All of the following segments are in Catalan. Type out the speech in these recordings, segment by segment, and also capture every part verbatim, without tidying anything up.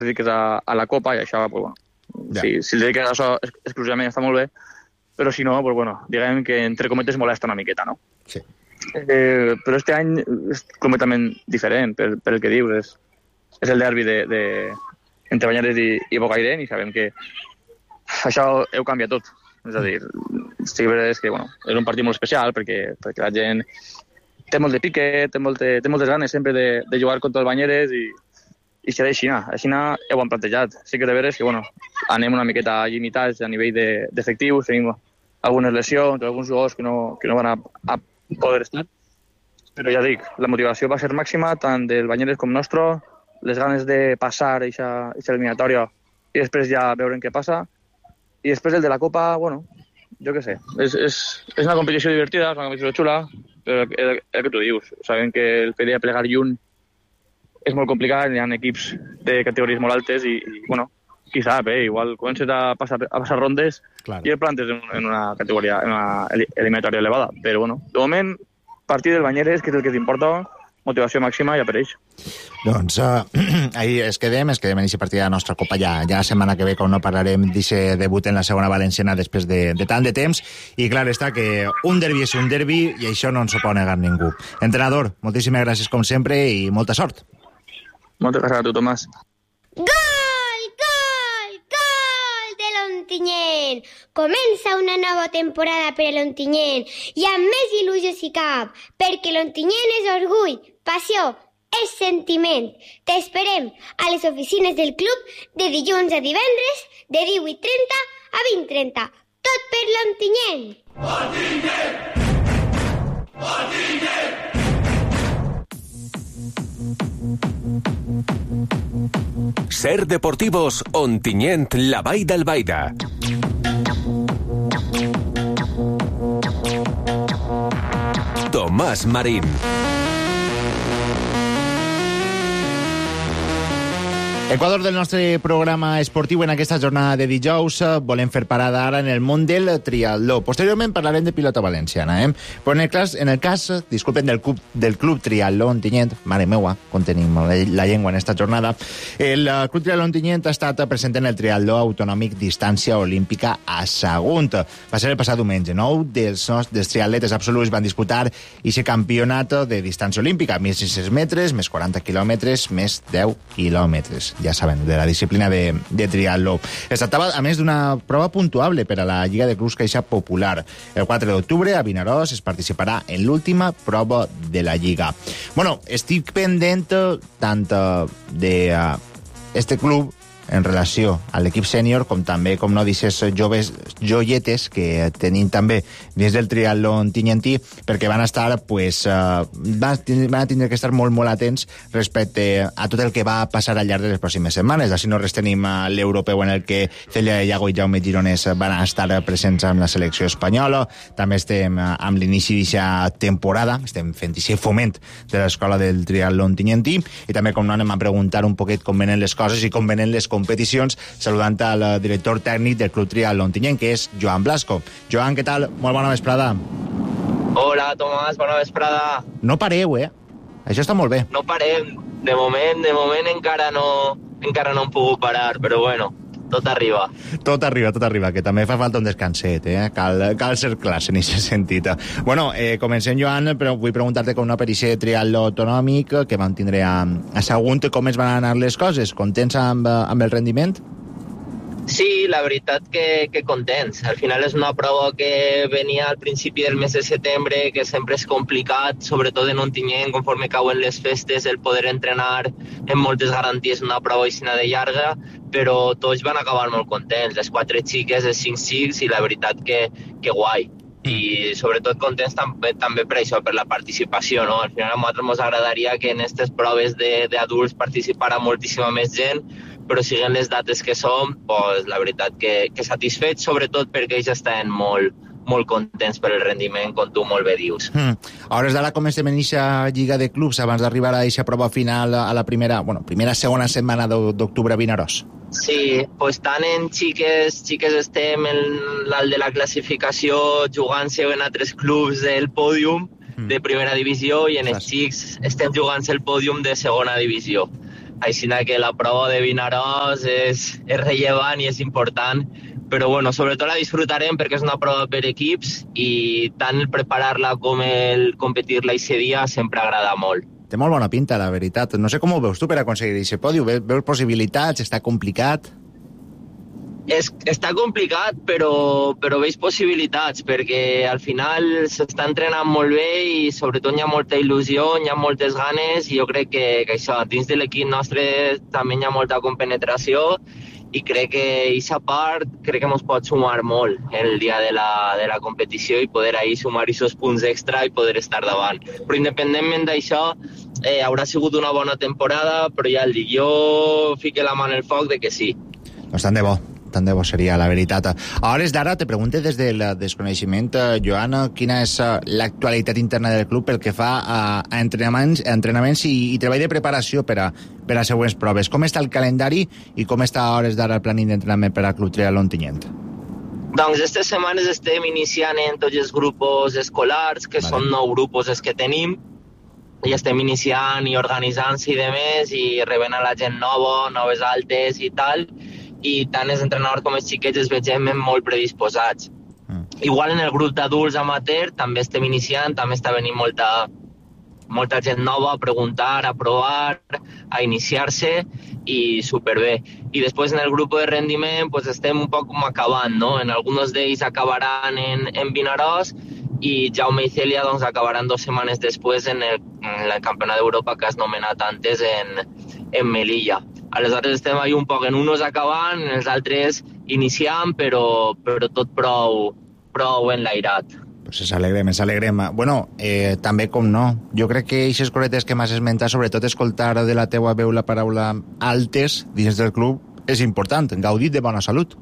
dediques a, a la Copa i això, pues, bueno, ja. si, si el dediques a això exclusivament està molt bé, però si no, pues, bueno, diguem que entre cometes molesta una miqueta, no? Sí. Eh, però este any és completament diferent per, per el que dius, és, és el derbi de, de, entre Banyeres i, i Bocairent i sabem que això ho canvia tot, és a dir, sí que és que bueno, és un partit molt especial perquè, perquè la gent té molt de pique, té, molt de, té moltes ganes sempre de, de jugar contra el Banyeres i, i serà així, així ho han plantejat. Sí que de veres que bueno, anem una miqueta limitats a nivell de, d'efectius, tenim algunes lesions, alguns jugadors que no, que no van a, a poder estar, però ja dic, la motivació va ser màxima tant del Banyeres com nostre, les ganes de passar aquesta eliminatòria i després ja veure què passa, i després el de la Copa, bueno, jo què sé, és, és, és una competició divertida, és una competició xula, però el, el, el que tu dius, sabem que el fet de plegar lluny és molt complicat, hi ha equips de categories molt altes i, i bueno, qui sap, eh? Igual comences a passar, a passar rondes claro. I el plantes en, en una categoria, en una eliminatòria elevada. Però, bueno, de moment, partit del Banyeres, que és el que t'importa, motivació màxima i apareix. Doncs uh, ahir es quedem, es quedem en aquesta partida de la nostra Copa. Ja, ja la setmana que ve, com no parlarem d'aquest debut en la segona valenciana després de, de tant de temps. I clar està que un derbi és un derbi i això no ens ho pot negar ningú. Entrenador, moltíssimes gràcies com sempre i molta sort. Moltes gràcies a tu, Tomàs. Gol! L'Ontinyent. Comença una nova temporada per a l'Ontinyent i amb més il·lusió si cap, perquè l'Ontinyent és orgull, passió, és sentiment. T'esperem a les oficines del club de dilluns a divendres de divuit trenta a vint trenta. Tot per l'Ontinyent. Ontinyent! Ontinyent! Ser Deportivos Ontinyent, la Vall d'Albaida. Tomàs Marín. Equador del nostre programa esportiu en aquesta jornada de dijous. Volem fer parada ara en el món del triatló. Posteriorment parlarem de pilota valenciana, eh? Però en el cas, en el cas disculpen, del club, del club Triatló Ontinyent, mare meua, com tenim la llengua en esta jornada, el club Triatló Ontinyent ha estat present en el triatló autonòmic distància olímpica a Sagunt. Va ser el passat diumenge. Nou dels, dels triatletes absoluts van disputar aquest campionat de distància olímpica, mil sis-cents metres, més quaranta quilòmetres, més deu quilòmetres. Ja saben, de la disciplina de, de triatló. Es tractava, a més, d'una prova puntuable per a la Lliga de Clubs Caixa Popular. El quatre d'octubre, a Vinaròs, es participarà en l'última prova de la Lliga. Bueno, estic pendent tant de uh, este club en relació a l'equip sènior, com també, com no, d'aquestes joves joietes que tenim també dins del triatló ontinyentí, perquè van estar, pues, uh, van, van tindre que estar molt, molt atents respecte a tot el que va passar al llarg de les pròximes setmanes. Així no res tenim uh, l'europeu en el que Celia Iago i Jaume Gironès van estar presents amb la selecció espanyola. També estem uh, amb l'inici d'aquesta temporada, estem fent aquest foment de l'escola del triatló ontinyentí, i també, com no, anem a preguntar un poquet com venen les coses i com venen les competicions, saludant al director tècnic del Club Triatló Ontinyent, que és Joan Blasco. Joan, què tal? Molt bona vesprada. Hola, Tomàs, bona vesprada. No pareu, eh? Això està molt bé. No parem. De moment, de moment encara no, encara no hem pogut parar, però bueno, tot arriba. Tot arriba, tot arriba, que també fa falta un descanset, eh? Cal, cal ser classe en aquest sentit. Bueno, eh, comencem, Joan, però vull preguntar-te com una pericia de triatló autonòmic que vam tindre a, a Sagunt, com es van anar les coses? Contents amb, amb el rendiment? Sí, la veritat que, que contents. Al final és una prova que venia al principi del mes de setembre, que sempre és complicat, sobretot en Ontinyent, conforme cauen les festes, el poder entrenar amb moltes garanties una prova aixina de llarga, però tots van acabar molt contents, les quatre xiques, els cinc xics, i la veritat que, que guai. I sobretot contents també, també per això, per la participació, no? Al final a nosaltres ens agradaria que en aquestes proves d'adults participara moltíssima més gent, però siguen les dates que som, pues, la veritat que, que satisfets, sobretot perquè ells estaven molt, molt contents per el rendiment, com tu molt bé dius. Mm. A hores d'ara comencem en aquesta lliga de clubs abans d'arribar a aquesta prova final a la primera, bueno, primera, segona setmana d'octubre a Vinaròs. Sí, pues tant en xiques, xiques estem en l'alt de la classificació jugant-se en altres clubs del pòdium de primera divisió, i en els xics estem jugant-se el pòdium de segona divisió. així que la prova de Vinaròs és, és rellevant i és important, però bueno, sobretot la disfrutarem perquè és una prova per equips i tant el preparar-la com el competir-la aquest dia sempre agrada molt. Té molt bona pinta, la veritat. No sé com ho veus tu per aconseguir aquest podi. Veus possibilitats? Està complicat? És, està complicat, però, però veig possibilitats, perquè al final s'està entrenant molt bé i sobretot hi ha molta il·lusió, hi ha moltes ganes i jo crec que, que això, dins de l'equip nostre també hi ha molta compenetració i crec que aquesta part crec que ens pot sumar molt el dia de la, de la competició i poder ahir sumar aquests punts extra i poder estar davant. Però independentment d'això, eh, haurà sigut una bona temporada, però ja el dic, jo fique la mà en el foc de que sí. Doncs tant de bo. Tant de bo seria, la veritat. A hores d'ara, te pregunte des del desconeixement, Joana, quina és l'actualitat interna del club pel que fa a, a entrenaments, a entrenaments i, i treball de preparació per a, per a següents proves. Com està el calendari i com està a hores d'ara el planning d'entrenament per a Club Triatló Ontinyent? Doncs aquestes setmanes estem iniciant en tots els grups escolars, que vale. Són nou grups els que tenim, i estem iniciant i organitzant-se i de més, i rebent a la gent nova, noves altes i tal, i tant els entrenadors com els xiquets els vegem molt predisposats. Mm. Igual en el grup d'adults amateur també estem iniciant, també està venint molta, molta gent nova a preguntar, a provar, a iniciar-se i superbé. I després en el grup de rendiment pues, estem un poc com acabant, no? En alguns d'ells acabaran en, en Vinaròs i Jaume i Cèlia doncs, acabaran dues setmanes després en el, en el Campionat d'Europa que has nomenat antes en, en Melilla. Aleshores estem ahí un poc en uns acabant, en els altres iniciant, però, però tot prou, prou enlairat. Pues ens alegrem, ens alegrem. Bueno, eh, també com no, jo crec que aquestes cosetes que m'has esmentat, sobretot escoltar de la teua veu la paraula altes dins del club, és important, gaudir de bona salut.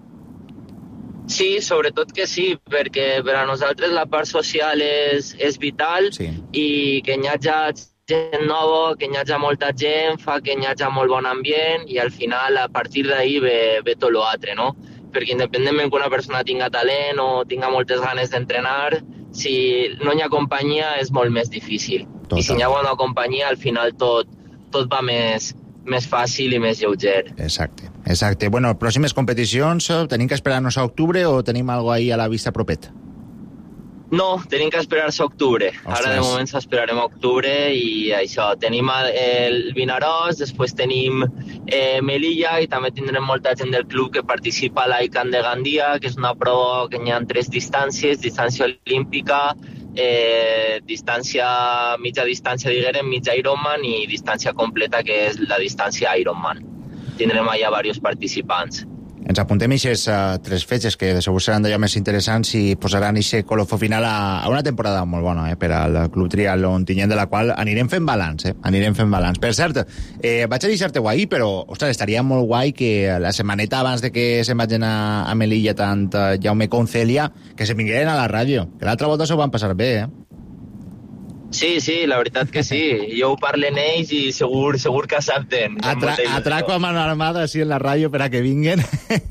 Sí, sobretot que sí, perquè per a nosaltres la part social és, és vital sí. I que hi hagi gent nova, que hi hagi molta gent, fa que hi hagi molt bon ambient i al final a partir d'ahir ve, ve tot l'altre, no? Perquè independentment que una persona tinga talent o tinga moltes ganes d'entrenar, si no hi ha companyia és molt més difícil. Total. I si hi ha bona companyia al final tot, tot va més, més fàcil i més lleuger. Exacte, exacte. Bueno, pròximes competicions, tenim que esperar-nos a octubre o tenim alguna cosa ahí a la vista propet? No, tenim que esperar-se a octubre. Ostres. Ara de moment s'esperarem a octubre i això, tenim el Vinaròs, després tenim eh, Melilla i també tindrem molta gent del club que participa a l'Aican de Gandia, que és una prova que hi ha tres distàncies, distància olímpica, eh, distància, mitja distància, diguem, mitja Ironman i distància completa, que és la distància Ironman. Tindrem allà diversos participants. Ens apuntem aquestes uh, tres fetges que de segur seran d'allò més interessants i posaran aquest colofó final a, a una temporada molt bona eh, per al Club Triatló Ontinyent, de la qual anirem fent balanç, eh? Anirem fent balanç. Per cert, eh, vaig a deixar-te guai, però, ostres, estaria molt guai que la setmaneta abans de que se'n vagin a, a Melilla tant uh, Jaume com Cèlia, que se vingueren a la ràdio, que l'altra volta s'ho van passar bé, eh? Sí, sí, la veritat que sí. Jo ho parlo en ells i segur, segur que accepten. Atra atraco a mano armada així en la ràdio per a que vinguen.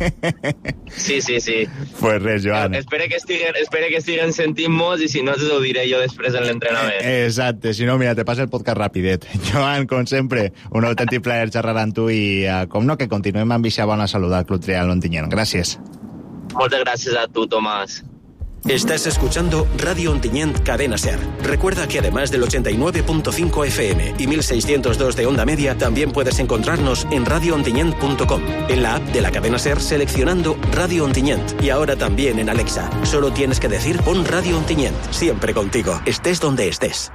Sí, sí, sí. Pues res, Joan. Espero que estiguen, espero que estiguen sentint-nos i si no, ho diré jo després en l'entrenament. Exacte, si no, mira, te passa el podcast rapidet. Joan, com sempre, un autèntic plaer xerrar amb tu i, uh, com no, que continuem amb aquesta bona salut al Club Triatló Ontinyent. Gràcies. Moltes gràcies a tu, Tomàs. Estás escuchando Radio Ontinyent Cadena Ser. Recuerda que además del ochenta y nueve punto cinco F M y mil seiscientos dos de onda media, también puedes encontrarnos en radio ontinyent punto com, en la app de la cadena Ser seleccionando Radio Ontinyent y ahora también en Alexa. Solo tienes que decir pon Radio Ontinyent, siempre contigo, estés donde estés.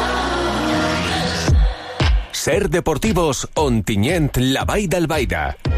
Ser Deportivos Ontinyent, la Vall d'Albaida.